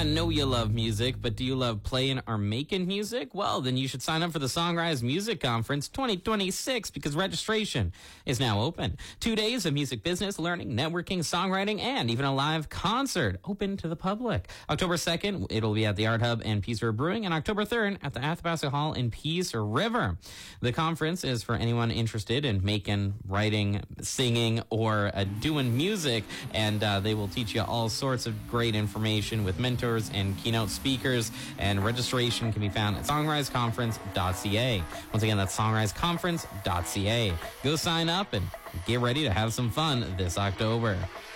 know you love music, but do you love playing or making music? Well, then you should sign up for the Songrise Music Conference 2026 because registration is now open. 2 days of music business, learning, networking, songwriting, and even a live concert open to the public. October 2nd, it'll be at the Art Hub and Peace River Brewing, and October 3rd at the Athabasca Hall in Peace River. The conference is for anyone interested in making, writing, singing, or doing music, and they will teach you all sorts of great information with mentors and keynote speakers, and registration can be found at songriseconference.ca. Once again, that's songriseconference.ca. Go sign up and get ready to have some fun this October.